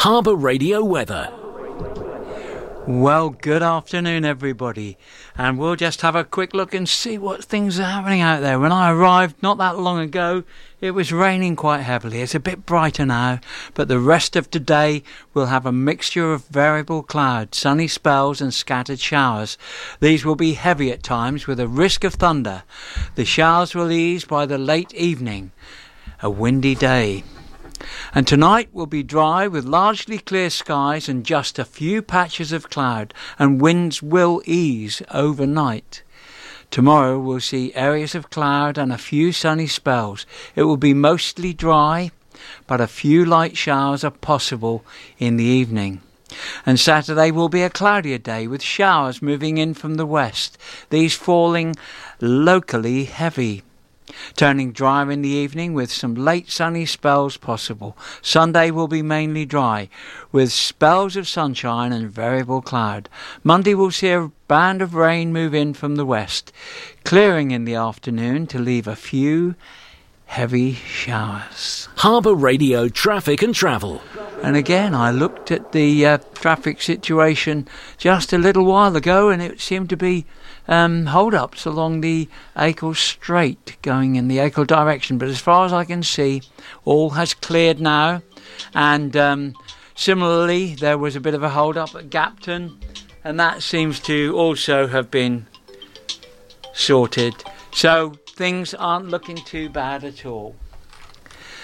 Harbour Radio weather. Well, good afternoon, everybody, and we'll just have a quick look and see what things are happening out there. When I arrived not that long ago, it was raining quite heavily. It's a bit brighter now, but the rest of today will have a mixture of variable clouds, sunny spells and scattered showers. These will be heavy at times with a risk of thunder. The showers will ease by the late evening. A windy day. And tonight will be dry with largely clear skies and just a few patches of cloud, and winds will ease overnight. Tomorrow we'll see areas of cloud and a few sunny spells. It will be mostly dry, but a few light showers are possible in the evening. And Saturday will be a cloudier day with showers moving in from the west, these falling locally heavy. Turning dry in the evening with some late sunny spells possible. Sunday will be mainly dry with spells of sunshine and variable cloud. Monday will see a band of rain move in from the west, clearing in the afternoon to leave a few heavy showers. Harbour Radio traffic and travel. And again, I looked at the traffic situation just a little while ago, and it seemed to be hold-ups along the Acle Strait going in the Acle direction. But as far as I can see, all has cleared now. And similarly, there was a bit of a hold-up at Gapton, and that seems to also have been sorted. So things aren't looking too bad at all.